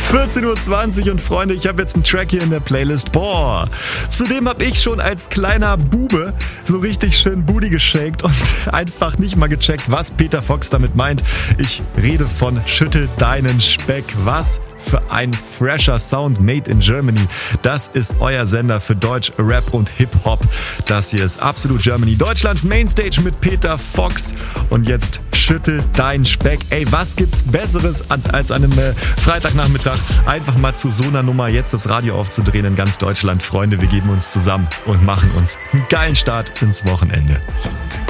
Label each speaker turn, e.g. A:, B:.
A: 14.20 Uhr und Freunde, ich habe jetzt einen Track hier in der Playlist. Boah, zudem habe ich schon als kleiner Bube so richtig schön Booty geshakt und einfach nicht mal gecheckt, was Peter Fox damit meint. Ich rede von Schüttel deinen Speck. Was für ein fresher Sound made in Germany. Das ist euer Sender für Deutsch, Rap und Hip-Hop. Das hier ist Absolut Germany, Deutschlands Mainstage mit Peter Fox. Und jetzt schüttel deinen Speck. Ey, was gibt's Besseres als an einem Freitagnachmittag einfach mal zu so einer Nummer jetzt das Radio aufzudrehen in ganz Deutschland. Freunde, wir geben uns zusammen und machen uns einen geilen Start ins Wochenende.